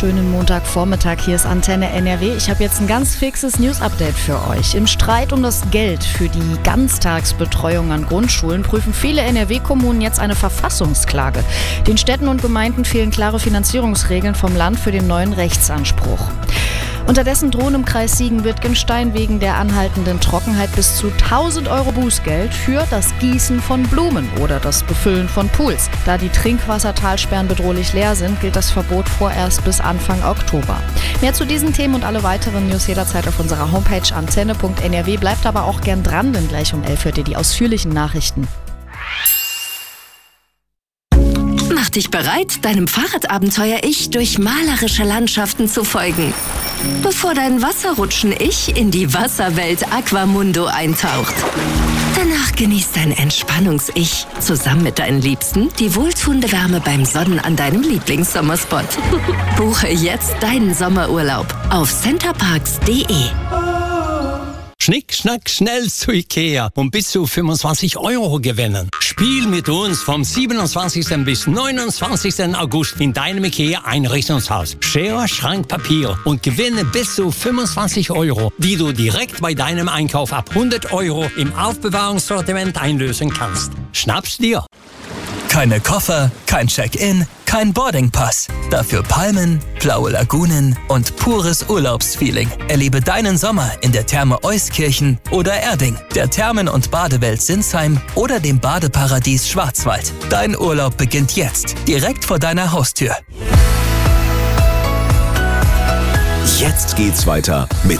wunderschönen Montagvormittag. Hier ist Antenne NRW. Ich habe jetzt ein ganz fixes News-Update für euch. Im Streit um das Geld für die Ganztagsbetreuung an Grundschulen prüfen viele NRW-Kommunen jetzt eine Verfassungsklage. Den Städten und Gemeinden fehlen klare Finanzierungsregeln vom Land für den neuen Rechtsanspruch. Unterdessen drohen im Kreis Siegen-Wittgenstein wegen der anhaltenden Trockenheit bis zu 1.000 Euro Bußgeld für das Gießen von Blumen oder das Befüllen von Pools. Da die Trinkwassertalsperren bedrohlich leer sind, gilt das Verbot vorerst bis Anfang Oktober. Mehr zu diesen Themen und alle weiteren News jederzeit auf unserer Homepage antenne.nrw. Bleibt aber auch gern dran, denn gleich um 11 hört ihr die ausführlichen Nachrichten. Mach dich bereit, deinem Fahrradabenteuer-Ich durch malerische Landschaften zu folgen, bevor dein Wasserrutschen-Ich in die Wasserwelt Aquamundo eintaucht. Danach genießt dein Entspannungs-Ich zusammen mit deinen Liebsten die wohltuende Wärme beim Sonnen an deinem Lieblingssommerspot. Buche jetzt deinen Sommerurlaub auf centerparks.de. Schnick, schnack, schnell zu Ikea und bis zu 25 Euro gewinnen. Spiel mit uns vom 27. bis 29. August in deinem Ikea-Einrichtungshaus. Schere, Schrank, Papier und gewinne bis zu 25 Euro, die du direkt bei deinem Einkauf ab 100 Euro im Aufbewahrungssortiment einlösen kannst. Schnapp's dir! Keine Koffer, kein Check-in, kein Boardingpass. Dafür Palmen, blaue Lagunen und pures Urlaubsfeeling. Erlebe deinen Sommer in der Therme Euskirchen oder Erding, der Thermen- und Badewelt Sinsheim oder dem Badeparadies Schwarzwald. Dein Urlaub beginnt jetzt, direkt vor deiner Haustür. Jetzt geht's weiter mit